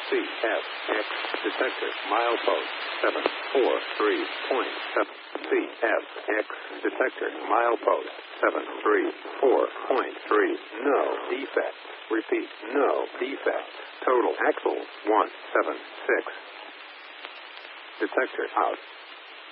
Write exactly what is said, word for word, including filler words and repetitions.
C F X detector milepost seven four three point seven. C F X detector milepost seven three four point three. No defect. Repeat, no defect. Total axle one seven six. Detector out.